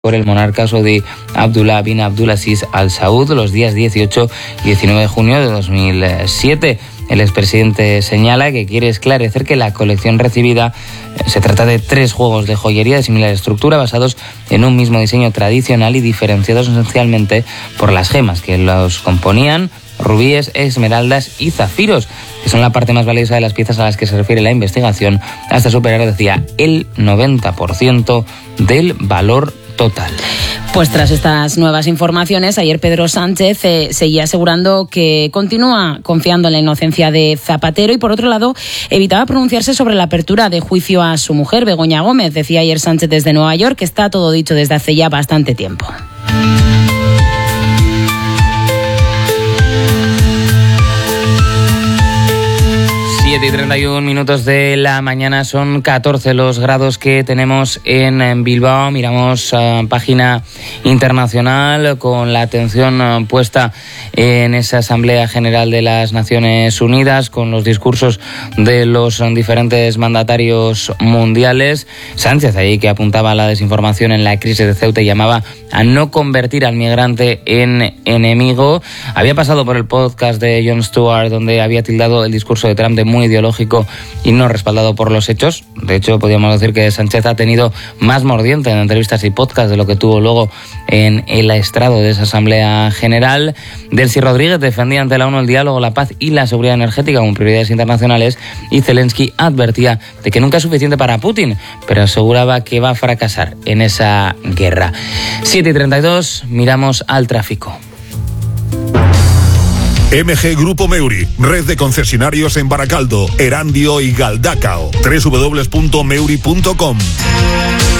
por el monarca saudí Abdullah bin Abdulaziz Al Saud los días 18 y 19 de junio de 2007. El expresidente señala que quiere esclarecer que la colección recibida se trata de 3 juegos de joyería de similar estructura basados en un mismo diseño tradicional y diferenciados esencialmente por las gemas que los componían, rubíes, esmeraldas y zafiros, que son la parte más valiosa de las piezas a las que se refiere la investigación, hasta superar, decía, el 90% del valor total. Pues tras estas nuevas informaciones, ayer Pedro Sánchez seguía asegurando que continúa confiando en la inocencia de Zapatero y, por otro lado, evitaba pronunciarse sobre la apertura de juicio a su mujer, Begoña Gómez. Decía ayer Sánchez desde Nueva York que está todo dicho desde hace ya bastante tiempo. 7:31 de la mañana, son 14 los grados que tenemos en Bilbao. Miramos página internacional con la atención puesta en esa Asamblea General de las Naciones Unidas, con los discursos de los diferentes mandatarios mundiales. Sánchez, ahí que apuntaba a la desinformación en la crisis de Ceuta y llamaba a no convertir al migrante en enemigo. Había pasado por el podcast de Jon Stewart, donde había tildado el discurso de Trump de muy ideológico y no respaldado por los hechos. De hecho, podríamos decir que Sánchez ha tenido más mordiente en entrevistas y podcasts de lo que tuvo luego en el estrado de esa Asamblea General. Delcy Rodríguez defendía ante la ONU el diálogo, la paz y la seguridad energética como prioridades internacionales, y Zelensky advertía de que nunca es suficiente para Putin, pero aseguraba que va a fracasar en esa guerra. 7:32, miramos al tráfico. MG Grupo Meuri, red de concesionarios en Baracaldo, Erandio y Galdacao. www.meuri.com.